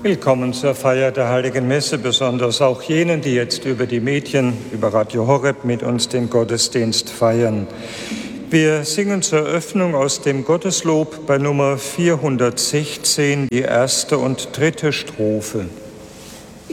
Willkommen zur Feier der Heiligen Messe, besonders auch jenen, die jetzt über die Medien, über Radio Horeb mit uns den Gottesdienst feiern. Wir singen zur Eröffnung aus dem Gotteslob bei Nummer 416 die erste und dritte Strophe.